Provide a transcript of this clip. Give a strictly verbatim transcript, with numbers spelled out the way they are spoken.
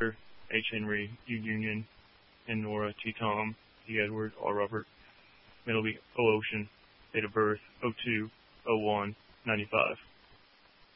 H. Henry, U. Union, N. Nora, T. Tom, T. Edward, R. Robert, Middleby, O. Ocean, date of birth, oh two oh one ninety-five.